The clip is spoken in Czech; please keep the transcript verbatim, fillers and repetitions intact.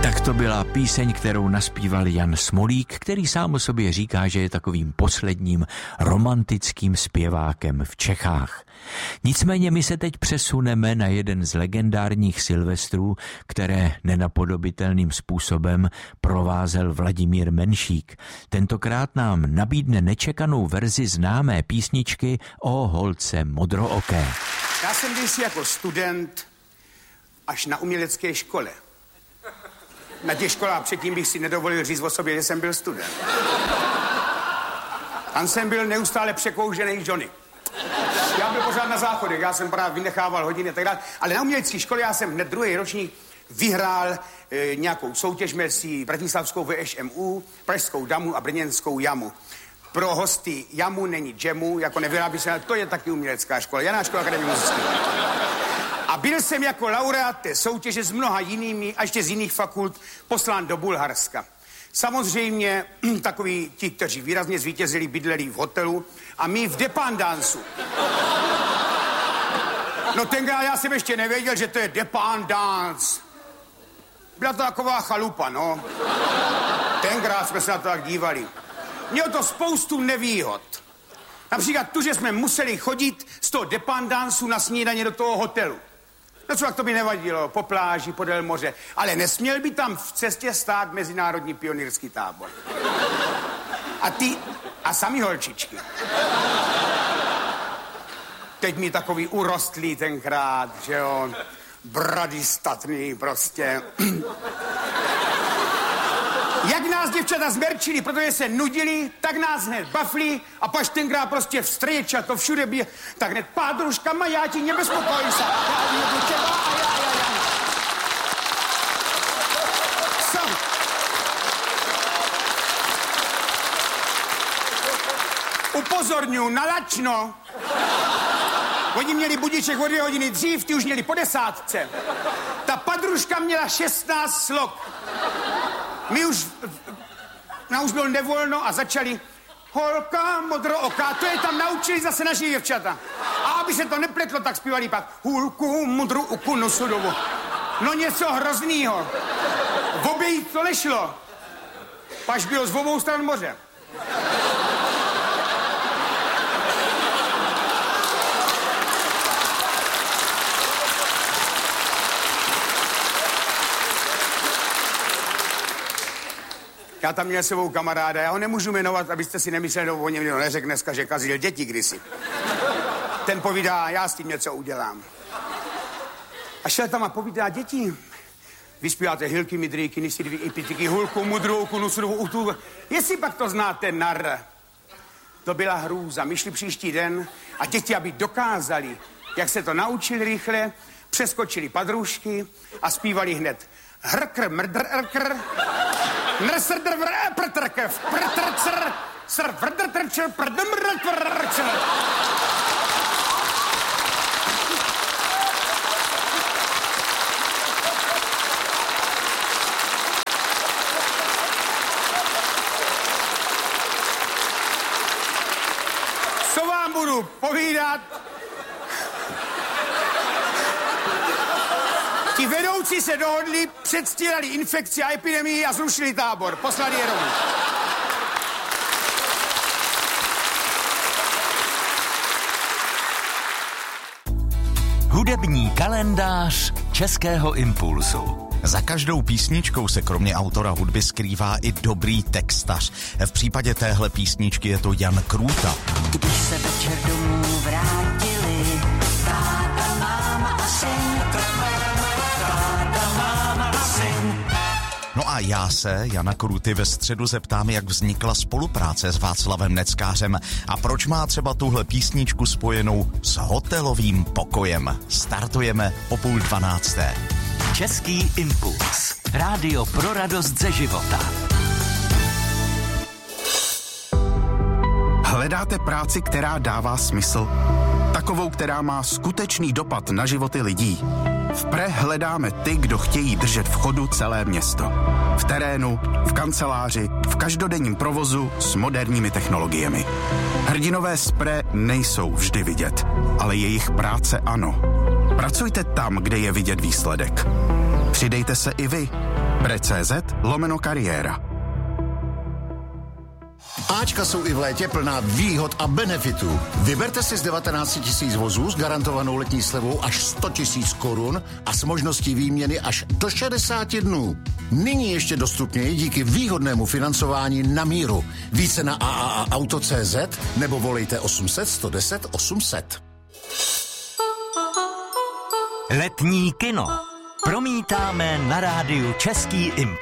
Tak to byla píseň, kterou naspíval Jan Smolík, který sám o sobě říká, že je takovým posledním romantickým zpěvákem v Čechách. Nicméně my se teď přesuneme na jeden z legendárních Silvestrů, které nenapodobitelným způsobem provázel Vladimír Menšík. Tentokrát nám nabídne nečekanou verzi známé písničky O holce modrooké. Já jsem kdysi jako student až na umělecké škole. Na těch školách předtím bych si nedovolil říct o sobě, že jsem byl student. Tam jsem byl neustále překoužený Johnny. Já byl pořád na záchodech, já jsem právě vynechával hodiny a tak dále, ale na umělecké škole já jsem hned druhý ročník vyhrál e, nějakou soutěž mezi Bratislavskou V Š M U, Pražskou damu a Brněnskou jamu. Pro hosty jamu není džemu, jako nevyrábí se, ale to je taky umělecká škola, Janá škola akademie muzické. A byl jsem jako laureát té soutěže s mnoha jinými, a ještě z jiných fakult, poslán do Bulharska. Samozřejmě takoví ti, kteří výrazně zvítězili, bydleli v hotelu a my v dependancu. No tenkrát já jsem ještě nevěděl, že to je dependance. Byla to taková chalupa, no. Tenkrát jsme se na to tak dívali. Mělo to spoustu nevýhod. Například tu, že jsme museli chodit z toho dependancu na snídaně do toho hotelu. No co, tak to by nevadilo, po pláži, podél moře. Ale nesměl by tam v cestě stát mezinárodní pionýrský tábor. A ty, a sami holčičky. Teď mi takový urostlý tenkrát, že jo, brady statný prostě. Jak nás děvčata zmerčili, protože se nudili, tak nás hned bafli a paž tenkrát prostě vstřeča, to všude by, tak hned pádruškama, já ti nebezpokojím se. Já jdu těba a já, já, já. Sam. Upozorňuji, na lačno. Oni měli budiček o dvě hodiny dřív, ty už měli po desátce. Ta padruška měla šestnáct slok. My už, nám už bylo nevolno a začali holka modrooká, to je tam naučili zase naši děvčata. A aby se to nepletlo, tak zpívali pak hulku modrooku nosodovo. No něco hroznýho. V obejít to nešlo. Paž bylo z obou stran moře. Já tam měl sebou kamaráda, já ho nemůžu jmenovat, abyste si nemysleli, o něm někdo neřekl dneska, že kazil děti kdysi. Ten povídá, já s tím něco udělám. A šel tam a povídá, děti, vy zpíváte hilky, midrýky, nisidvy, ipitiky, hulku, mudrouku, nusudovu, utu. Jestli pak to znáte, nar. To byla hrůza. My šli příští den a děti, aby dokázali, jak se to naučili rychle, přeskočili padrušky a zpívali hned hrkr, mrdr, rkr, nrsrdr, prtrkev, prtrcr, sr, vrdrtrčr, prdmrtrčr. Co vám budu povídat? Ti vedoucí se dohodli, předstírali infekci a epidemii a zrušili tábor. Poslali je domů. Hudební kalendář Českého impulsu. Za každou písničkou se kromě autora hudby skrývá i dobrý textař. V případě téhle písničky je to Jan Krůta. Když se večer domů vrátili, táta, máma a syn, táta, máma a syn. No a já se Jana Krůty ve středu zeptám, jak vznikla spolupráce s Václavem Neckářem a proč má třeba tuhle písničku spojenou s hotelovým pokojem. Startujeme o půl dvanácté. Český impuls. Rádio pro radost ze života. Hledáte práci, která dává smysl? Takovou, která má skutečný dopad na životy lidí. V Pre hledáme ty, kdo chtějí držet v chodu celé město. V terénu, v kanceláři, v každodenním provozu s moderními technologiemi. Hrdinové z Pre nejsou vždy vidět, ale jejich práce ano. Pracujte tam, kde je vidět výsledek. Přidejte se i vy. bre.cz lomeno kariéra. Ačka jsou i v létě plná výhod a benefitů. Vyberte si z devatenáct tisíc vozů s garantovanou letní slevou až sto tisíc korun a s možností výměny až do šedesáti dnů. Nyní ještě dostupněji díky výhodnému financování na míru. Více na a a a auto tečka cé zet nebo volejte osm set sto deset osm set. Letní kino. Promítáme na rádiu Český Impuls.